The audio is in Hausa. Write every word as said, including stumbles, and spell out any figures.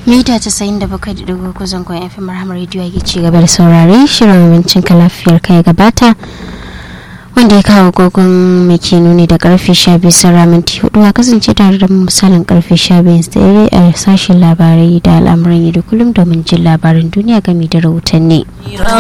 mita casa'in da bakwai da dubu uku zangon F M Rahama Radio ya ci gaba da saurare shirin abincin ka lafiyar kai gabata wanda ya kawo gogon mai ke nuni da karfe sha biyu saura minti hudu a kasance tare da misalin karfe sha biyu tsere a sashen labarai da al'amuran yau da kullum domin jin labarin duniya game da rahotanni.